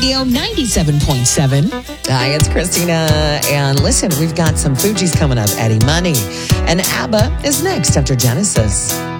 Radio 97.7. Hi, it's Christina. And listen, we've got some Fugees coming up. Eddie Money. And ABBA is next after Genesis.